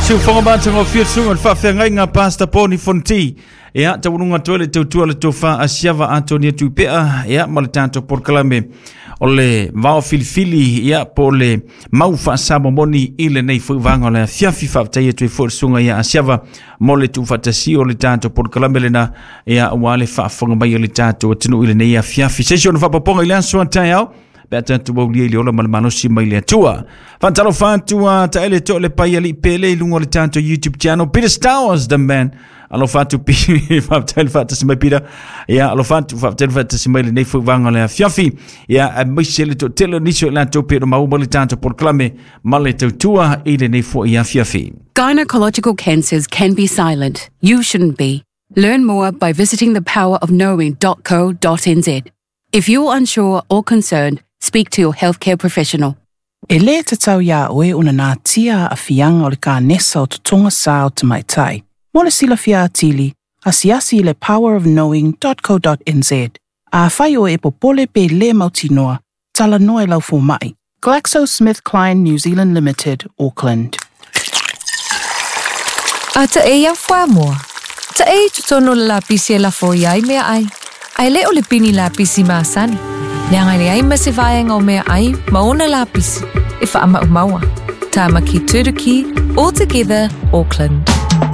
Siu whangabata ngā whiatunga whawhengai ngā pasta pōni whanti. Ia, taurunga toile tautua le tofa a siava Antonia Tupea. Ia, ma le tātou porkalame o le vao filifili. Ia, po le mau whaasama moni i le nei whuvanga o le fiafi whaptai atu e whursunga ia a siava mo le tuwhatasi o le tātou porkalame le na. Ia, wale whaafanga mai o le tātou atinu i le nei a fiafi. Sesio na whapaponga i le ansua tai au. Beta tu bau li ola mal manosi mai le tua. Fantalo fantua ta ele to le pai ali pele lungo le tanto YouTube channel Peter Stowers the man. Alo fatu pi fatel fatas mai pira. Ya alo fatu fatel fatas mai le nei vanga le fiafi. Ya mai sele to telo niso la to pero mau le tanto por clame mal le tua i le nei fo ya fiafi. Gynecological cancers can be silent. You shouldn't be. Learn more by visiting thepowerofknowing.co.nz. If you're unsure or concerned, speak to your healthcare professional. E le te tau ia oe una nā tia a fianga o le ka nesa o tutonga sā o te maitai. Mo le sila fia atili, asiasi le powerofknowing.co.nz. A whai o e popole pe le mautinoa, tala noe lau fo mai. GlaxoSmithKline New Zealand Limited, Auckland. A ta e ia wha mua. Ta e tutono le lapisi e la fo iai mea ai. Ai le o le pini lapisi maasani. Leanga le ai mase vaenga o mea ai, maona lapisi, e wha ama umaua. Tā maki turuki, all together, Auckland.